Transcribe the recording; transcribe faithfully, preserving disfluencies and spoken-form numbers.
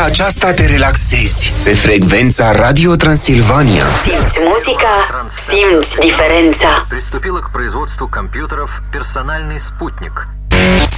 aceasta te relaxezi. Pe frecvența Radio Transilvania. Simți muzica, simți diferența. Приступила к производству компьютеров «Персональный спутник».